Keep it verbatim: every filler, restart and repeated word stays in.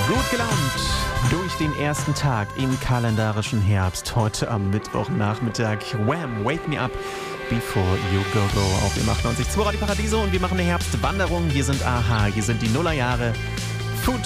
Gut gelaunt durch den ersten Tag im kalendarischen Herbst. Heute am Mittwochnachmittag. Wham! Wake me up before you go go auf dem achtundneunzig Komma zwei Radio Paradiso. Und wir machen eine Herbstwanderung. Hier sind A H, hier sind die Nullerjahre.